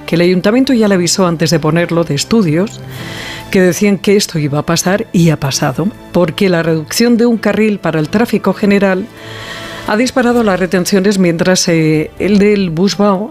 que el ayuntamiento ya le avisó antes de ponerlo, de estudios que decían que esto iba a pasar y ha pasado, porque la reducción de un carril para el tráfico general ha disparado las retenciones mientras el del Busbao